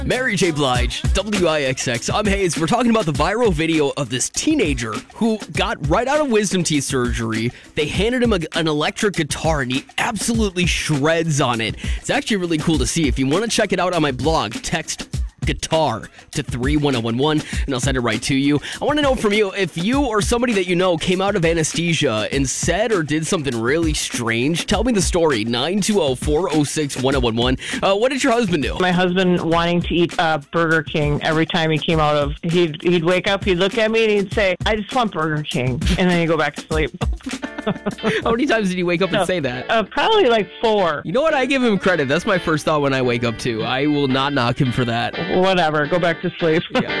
Mary J. Blige, WIXX. I'm Hayes. We're talking about the viral video of this teenager who got right out of wisdom teeth surgery. They handed him an electric guitar and he absolutely shreds on it. It's actually really cool to see. If you want to check it out on my blog, text guitar to 31011 and I'll send it right to you. I want to know from you if you or somebody that you know came out of anesthesia and said or did something really strange. Tell me the story. 920-406-1011. What did your husband do? My husband wanting to eat Burger King every time he came out of, he'd wake up, he'd look at me and he'd say, I just want Burger King. And then he'd go back to sleep. How many times did he wake up and say that? Probably like 4. You know what? I give him credit. That's my first thought when I wake up too. I will not knock him for that. Whatever. Go back to sleep. Yeah.